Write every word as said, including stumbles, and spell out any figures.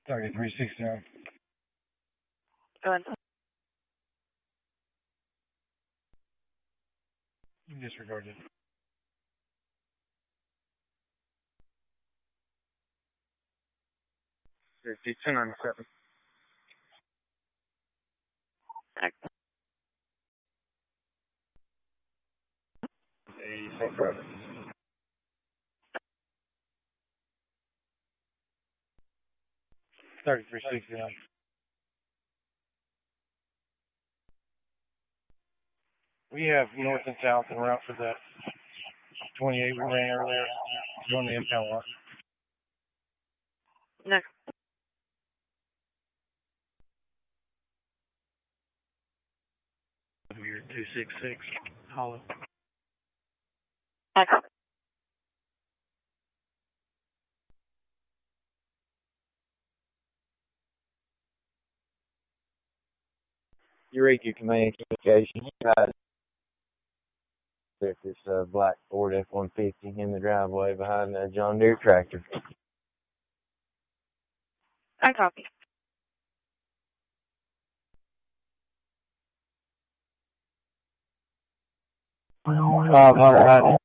Target three sixty-nine. Good. Disregarded. fifty-two ninety-seven. eighty-six. thirty-three sixty-nine. We have north and south en route for that twenty-eight we ran earlier. Going to impound lot. Next. We're two six six. Hollow. Next. Eureka Command Communication. You guys, there's this uh, black Ford F one fifty in the driveway behind that John Deere tractor. I copy. five hundred.